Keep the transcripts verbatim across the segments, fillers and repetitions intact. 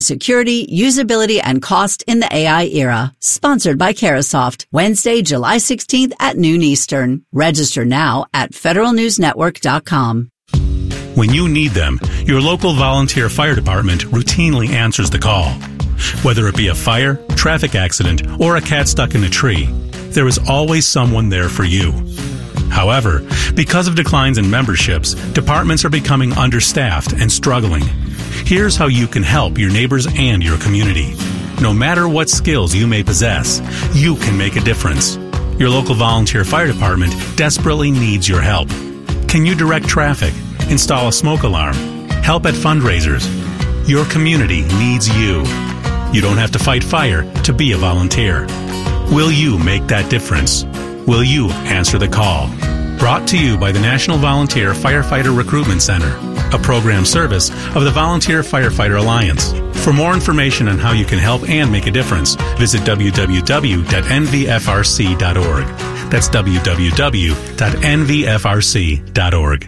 Security, usability, and cost in the A I era. Sponsored by Carahsoft. Wednesday, July sixteenth at noon Eastern. Register now at federal news network dot com. When you need them, your local volunteer fire department routinely answers the call. Whether it be a fire, traffic accident, or a cat stuck in a tree, there is always someone there for you. However, because of declines in memberships, departments are becoming understaffed and struggling. Here's how you can help your neighbors and your community. No matter what skills you may possess, you can make a difference. Your local volunteer fire department desperately needs your help. Can you direct traffic, install a smoke alarm, help at fundraisers? Your community needs you. You don't have to fight fire to be a volunteer. Will you make that difference? Will you answer the call? Brought to you by the National Volunteer Firefighter Recruitment Center, a program service of the Volunteer Firefighter Alliance. For more information on how you can help and make a difference, visit w w w dot n v f r c dot org. That's w w w dot n v f r c dot org.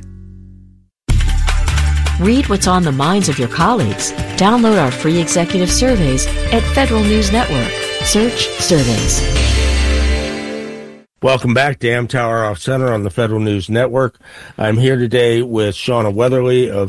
Read what's on the minds of your colleagues. Download our free executive surveys at Federal News Network. Search Surveys. Welcome back to Amtower Off Center on the Federal News Network. I'm here today with Shauna Weatherly of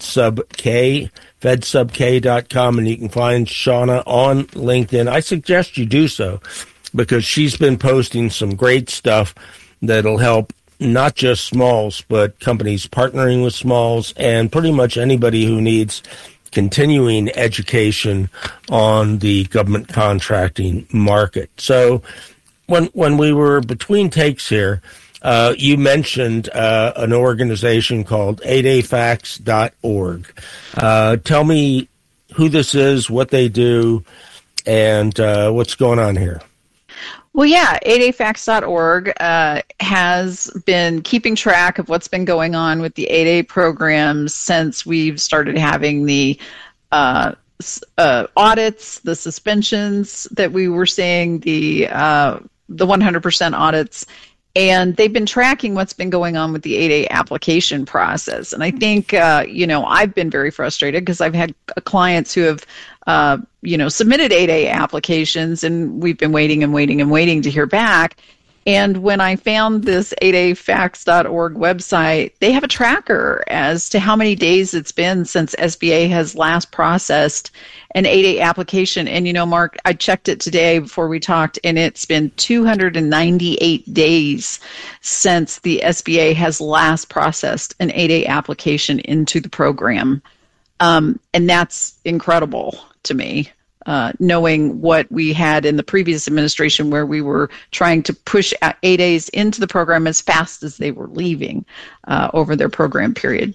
FedSubK, fed sub k dot com, and you can find Shauna on LinkedIn. I suggest you do so because she's been posting some great stuff that'll help not just smalls, but companies partnering with smalls and pretty much anybody who needs continuing education on the government contracting market. So when when we were between takes here, uh, you mentioned uh, an organization called eight a fax dot org. Uh, tell me who this is, what they do, and uh, what's going on here. Well, yeah, eight a fax dot org uh, has been keeping track of what's been going on with the eight A programs since we've started having the uh, uh, audits, the suspensions that we were seeing, the uh, the one hundred percent audits, and they've been tracking what's been going on with the eight A application process. And I think, uh, you know, I've been very frustrated because I've had clients who have Uh, you know, submitted eight A applications, and we've been waiting and waiting and waiting to hear back. And when I found this eight a fax dot org website, they have a tracker as to how many days it's been since S B A has last processed an eight A application. And, you know, Mark, I checked it today before we talked, and it's been two hundred ninety-eight days since the S B A has last processed an eight A application into the program. Um, and that's incredible to me, uh, knowing what we had in the previous administration where we were trying to push eight A's into the program as fast as they were leaving uh, over their program period.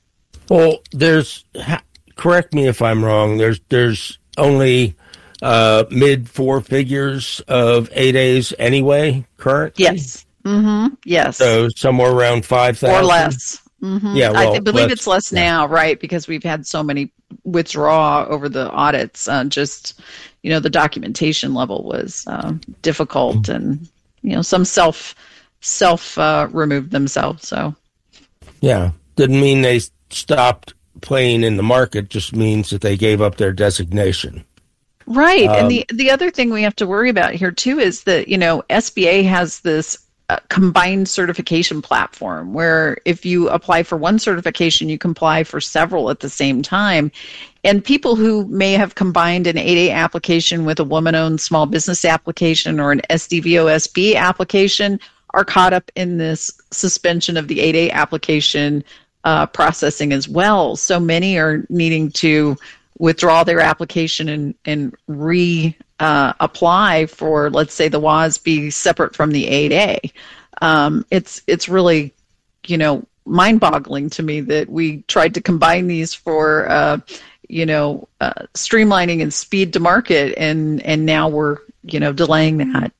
Well, there's, correct me if I'm wrong, there's there's only uh, mid four figures of eight A's anyway, currently? Yes. Mm-hmm. Yes. So somewhere around five thousand? Or less. Mm-hmm. Yeah, well, I believe less, it's less yeah. now, right? Because we've had so many withdraw over the audits. Uh, just, you know, the documentation level was uh, difficult, and you know, some self self uh, removed themselves. So, yeah, didn't mean they stopped playing in the market. Just means that they gave up their designation. Right, um, and the the other thing we have to worry about here too is that, you know, S B A has this Uh, combined certification platform where if you apply for one certification, you can apply for several at the same time. And people who may have combined an eight A application with a woman-owned small business application or an S D V O S B application are caught up in this suspension of the eight A application uh, processing as well. So many are needing to withdraw their application and, and re uh, apply for, let's say, the W A S B separate from the eight A. Um, it's it's really, you know, mind-boggling to me that we tried to combine these for, uh, you know, uh, streamlining and speed to market, and and now we're, you know, delaying that.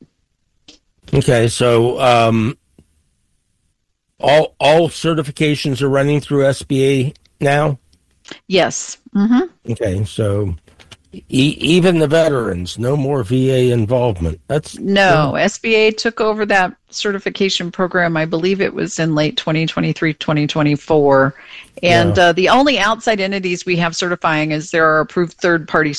Okay, so um, all all certifications are running through S B A now? Yes. Mm-hmm. Okay, so E- even the veterans, no more V A involvement. That's no, S B A took over that certification program. I believe it was in late twenty twenty-three, twenty twenty-four. And yeah. uh, the only outside entities we have certifying is there are approved third-party